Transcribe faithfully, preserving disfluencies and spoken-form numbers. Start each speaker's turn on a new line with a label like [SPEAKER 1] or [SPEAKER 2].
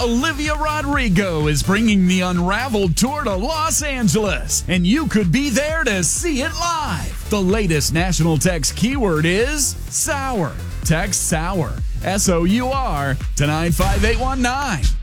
[SPEAKER 1] Olivia Rodrigo is bringing the Unraveled tour to Los Angeles, and you could be there to see it live. The latest national text keyword is sour. Text SOUR, S O U R, to nine five eight one nine.